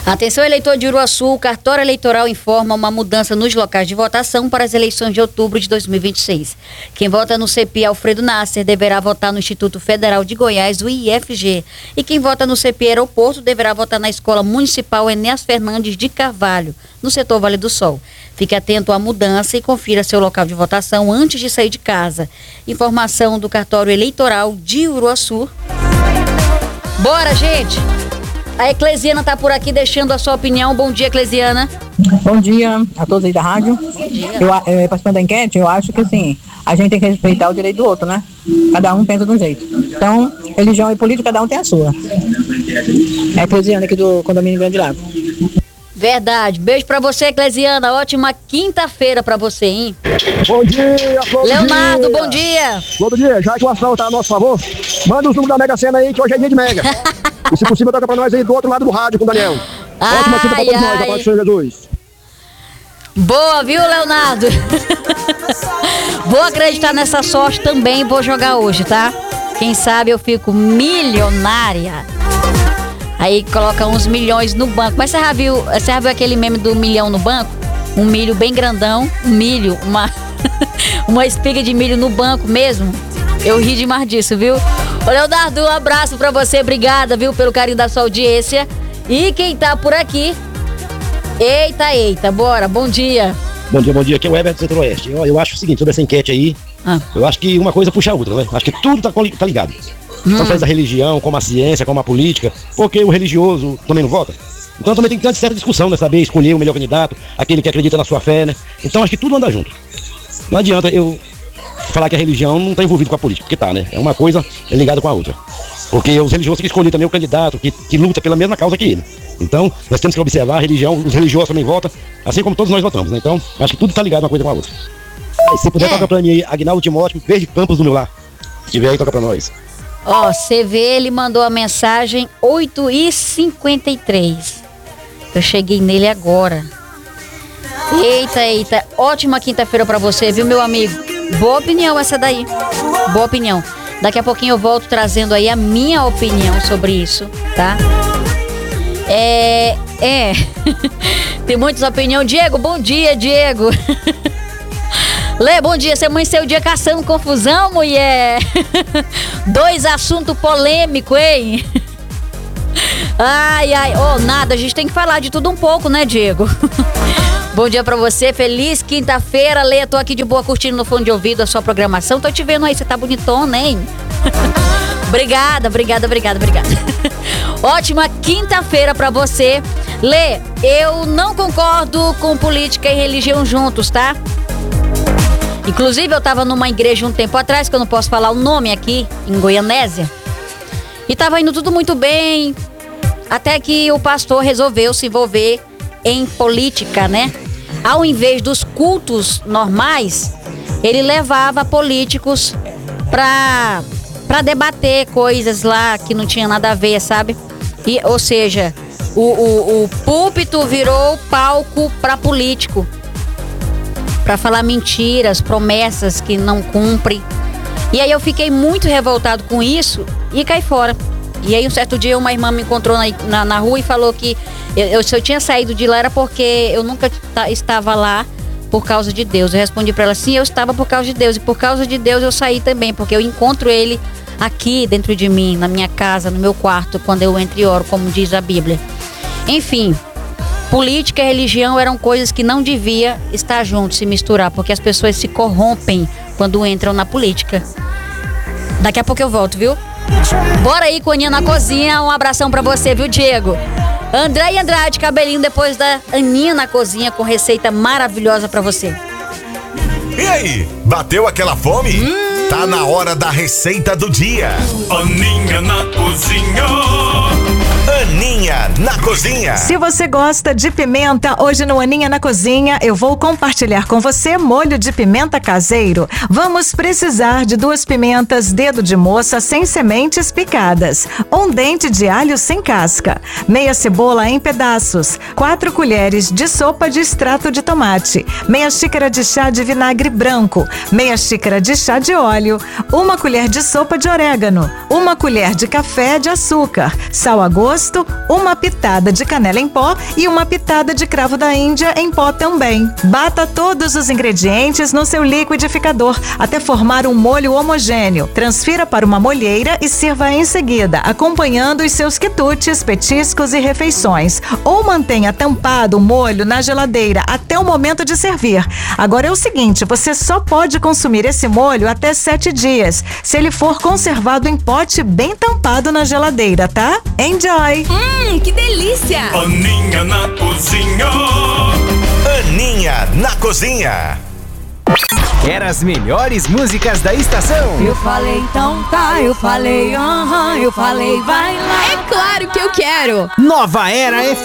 Atenção, eleitor de Uruaçu, o cartório eleitoral informa uma mudança nos locais de votação para as eleições de outubro de 2026. Quem vota no CEPI Alfredo Nasser deverá votar no Instituto Federal de Goiás, o IFG. E quem vota no CEPI Aeroporto deverá votar na Escola Municipal Enéas Fernandes de Carvalho, no setor Vale do Sol. Fique atento à mudança e confira seu local de votação antes de sair de casa. Informação do cartório eleitoral de Uruaçu. Bora, gente! A Eclesiana está por aqui deixando a sua opinião. Bom dia, Eclesiana. Bom dia a todos aí da rádio. Bom dia. Participando da enquete, eu acho que assim, a gente tem que respeitar o direito do outro, né? Cada um pensa de um jeito. Então, religião e política, cada um tem a sua. É a Eclesiana aqui do condomínio Grande Lago. Verdade. Beijo pra você, Eclesiana. Ótima quinta-feira pra você, hein? Bom dia, Leonardo, bom dia. Bom dia, já que o astral tá a nosso favor, manda os números da Mega Sena aí, que hoje é dia de Mega. E se possível, toca pra nós aí do outro lado do rádio com o Daniel. Ótima quinta pra todos nós, da paz do Senhor Jesus. Boa, viu, Leonardo? Vou acreditar nessa sorte também, vou jogar hoje, tá? Quem sabe eu fico milionária. Aí coloca uns milhões no banco. Mas você já viu aquele meme do milhão no banco? Um milho bem grandão, uma espiga de milho no banco mesmo. Eu ri demais disso, viu? Ô, Leonardo, um abraço pra você, obrigada, viu, pelo carinho da sua audiência. E quem tá por aqui? Eita, bora, bom dia. Bom dia, aqui é o Everton do Centro-Oeste. Eu acho o seguinte, sobre essa enquete aí, eu acho que uma coisa puxa a outra, né? Acho que tudo tá ligado. Tanto faz a religião, como a ciência, como a política, porque o religioso também não vota. Então também tem que ter uma certa discussão, né? Saber escolher o melhor candidato, aquele que acredita na sua fé, né? Então acho que tudo anda junto. Não adianta eu falar que a religião não está envolvida com a política, porque tá, né? É uma coisa ligada com a outra. Porque os religiosos têm que escolher também o candidato que luta pela mesma causa que ele. Então, nós temos que observar a religião, os religiosos também votam, assim como todos nós votamos, né? Então, acho que tudo está ligado uma coisa com a outra. Aí, se puder, toca pra mim aí, Agnaldo Timóteo, Verde Campos do meu lar. Se tiver aí, toca pra nós. Ó, CV, ele mandou a mensagem 8h53. Eu cheguei nele agora. Eita. Ótima quinta-feira pra você, viu, meu amigo? Boa opinião essa daí. Boa opinião. Daqui a pouquinho eu volto trazendo aí a minha opinião sobre isso, tá? Tem muitas opiniões. Diego, bom dia, Diego. Lê, bom dia. Você amanheceu o dia caçando confusão, mulher? 2 assuntos polêmicos, hein? Ai. Nada, a gente tem que falar de tudo um pouco, né, Diego? Bom dia pra você, feliz quinta-feira. Lê, tô aqui de boa curtindo no fone de ouvido a sua programação. Tô te vendo aí, você tá bonitona, hein? Obrigada. Ótima quinta-feira pra você. Lê, eu não concordo com política e religião juntos, tá? Inclusive, eu tava numa igreja um tempo atrás, que eu não posso falar o nome aqui, em Goianésia. E tava indo tudo muito bem, até que o pastor resolveu se envolver em política, né? Ao invés dos cultos normais, ele levava políticos pra debater coisas lá que não tinha nada a ver, sabe? Ou seja, o púlpito virou palco pra político, pra falar mentiras, promessas que não cumpre. E aí eu fiquei muito revoltado com isso e caí fora. E aí um certo dia uma irmã me encontrou na rua e falou que se eu tinha saído de lá era porque eu nunca estava lá por causa de Deus. Eu respondi pra ela, sim, eu estava por causa de Deus. E por causa de Deus eu saí também, porque eu encontro Ele aqui dentro de mim, na minha casa, no meu quarto, quando eu entro e oro, como diz a Bíblia. Enfim, política e religião eram coisas que não devia estar juntos, se misturar, porque as pessoas se corrompem quando entram na política. Daqui a pouco eu volto, viu? Bora aí com a Aninha na cozinha. Um abração pra você, viu, Diego? André e Andrade, cabelinho depois da Aninha na cozinha, com receita maravilhosa pra você. E aí, bateu aquela fome? Tá na hora da receita do dia. Aninha na cozinha. Aninha na cozinha. Se você gosta de pimenta, hoje no Aninha na Cozinha eu vou compartilhar com você molho de pimenta caseiro. Vamos precisar de 2 pimentas dedo de moça sem sementes picadas, 1 dente de alho sem casca, meia cebola em pedaços, 4 colheres de sopa de extrato de tomate, meia xícara de chá de vinagre branco, meia xícara de chá de óleo, 1 colher de sopa de orégano, 1 colher de café de açúcar, sal a gosto, 1 pitada pitada de canela em pó e uma pitada de cravo da Índia em pó também. Bata todos os ingredientes no seu liquidificador até formar um molho homogêneo. Transfira para uma molheira e sirva em seguida, acompanhando os seus quitutes, petiscos e refeições. Ou mantenha tampado o molho na geladeira até o momento de servir. Agora é o seguinte, você só pode consumir esse molho até 7 dias, se ele for conservado em pote bem tampado na geladeira, tá? Enjoy! Que delícia! Aninha na cozinha. Aninha na cozinha. Quer as melhores músicas da estação? Eu falei, então tá, eu falei, eu falei, vai lá. É claro que eu quero! Nova Era